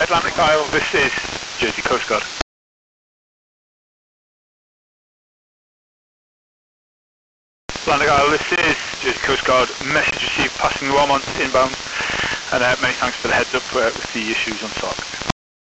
Atlantic Isle, this is Jersey Coast Guard. Atlantic Isle, this is Jersey Coast Guard. Message received passing Romont inbound, and many thanks for the heads up with the issues on SOC.